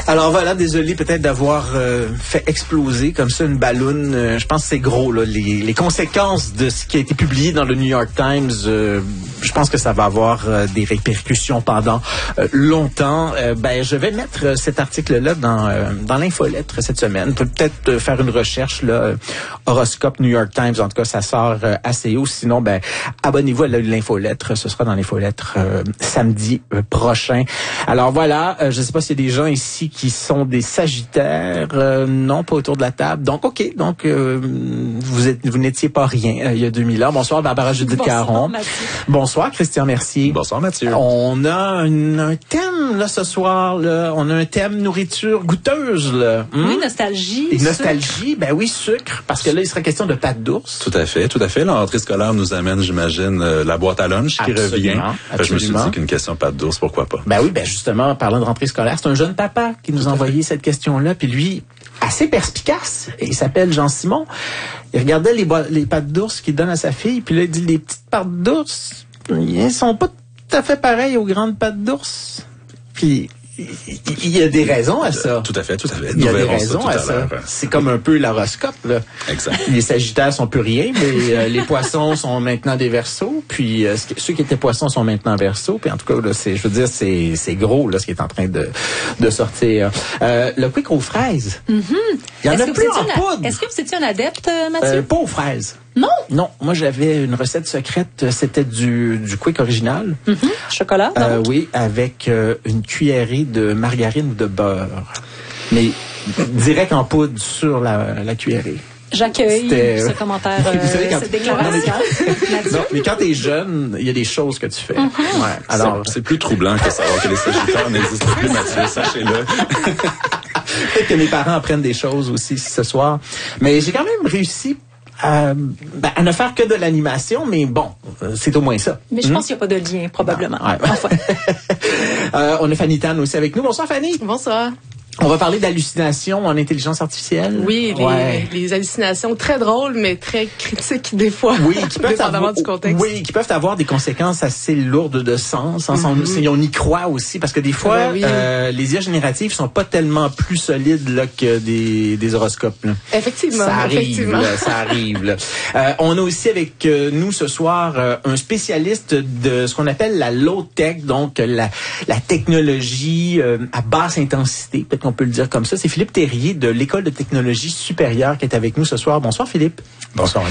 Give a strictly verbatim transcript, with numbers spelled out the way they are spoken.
Alors voilà, désolé peut-être d'avoir euh, fait exploser comme ça une balloune. Euh, je pense que c'est gros, là, les, les conséquences de ce qui a été publié dans le New York Times. Euh, je pense que ça va avoir euh, des répercussions pendant euh, longtemps. Euh, ben, je vais mettre euh, cet article-là dans euh, dans l'infolettre cette semaine. Peut-être euh, faire une recherche là, euh, horoscope New York Times. En tout cas, ça sort euh, assez haut. Sinon, ben abonnez-vous à l'infolettre. Ce sera dans l'infolettre euh, samedi euh, prochain. Alors voilà, euh, je ne sais pas s'il y a des gens ici qui sont des Sagittaires. Euh, non, pas autour de la table. Donc, OK. Donc, euh, vous êtes, vous n'étiez pas rien euh, il y a deux mille ans. Bonsoir, Barbara Judith Caron. Bonsoir, Christian Mercier. Bonsoir, Mathieu. On a un, un thème, là, ce soir, là. On a un thème nourriture goûteuse, là. Hum? Oui, nostalgie. Et nostalgie, ben oui, sucre. Parce que là, il sera question de pâte d'ours. Tout à fait, tout à fait. La rentrée scolaire nous amène, j'imagine, euh, la boîte à lunch qui absolument, revient. Absolument. Je me suis dit qu'une question pâte d'ours, pourquoi pas? Ben oui, ben justement, parlant de rentrée scolaire, c'est un jeune papa qui nous a envoyé cette question-là, puis lui, assez perspicace, et il s'appelle Jean-Simon. Il regardait les, bo- les pâtes d'ours qu'il donne à sa fille, puis là, il dit, les petites pâtes d'ours, elles sont pas tout à fait pareilles aux grandes pâtes d'ours. Puis, il y a des raisons à ça. Tout à fait, tout à fait. Il y a des raisons à ça. C'est comme un peu l'horoscope, là. Exact. Les Sagittaires sont plus rien, mais euh, les Poissons sont maintenant des Verseaux, puis euh, ceux qui étaient Poissons sont maintenant Verseaux, puis en tout cas, là, c'est, je veux dire, c'est, c'est gros, là, ce qui est en train de, de sortir. Euh, le quick aux fraises. Mm-hmm. Il y en est-ce a plus en un, poudre. Est-ce que vous étiez un adepte, Mathieu? Euh, pas aux fraises. Non? Non. Moi, j'avais une recette secrète. C'était du, du quick original. Mm-hmm. Chocolat? Euh, oui, avec euh, une cuillerée de margarine ou de beurre. Mais direct en poudre sur la, la cuillerée. J'accueille C'était... ce commentaire, euh, vous savez, quand... cette déclaration. Non, mais quand t'es jeune, il y a des choses que tu fais. Mm-hmm. Ouais. Alors, c'est, c'est plus troublant que savoir que les Sagittaires n'existent plus, Mathieu, sachez-le. Peut-être que mes parents apprennent des choses aussi ce soir. Mais j'ai quand même réussi à, ben, à ne faire que de l'animation, mais bon, c'est au moins ça. Mais je hmm? pense qu'il n'y a pas de lien, probablement. Ouais. Enfin. euh, on a Fanny Tan aussi avec nous. Bonsoir, Fanny. Bonsoir. On va parler d'hallucinations en intelligence artificielle. Oui, les, ouais. les hallucinations très drôles, mais très critiques des fois. Oui, qui peuvent dépendamment avoir, du contexte. Oui, qui peuvent avoir des conséquences assez lourdes de sens. Hein, mm-hmm. On y croit aussi, parce que des fois, ben oui. euh, les I A génératives sont pas tellement plus solides là, que des, des horoscopes. Là. Effectivement. Ça arrive, effectivement. Là, ça arrive. Là. Euh, on a aussi avec euh, nous ce soir euh, un spécialiste de ce qu'on appelle la low-tech, donc la, la technologie euh, à basse intensité, peut-être qu'on peut le dire comme ça. C'est Philippe Terrier de l'École de technologie supérieure qui est avec nous ce soir. Bonsoir, Philippe. Bonsoir.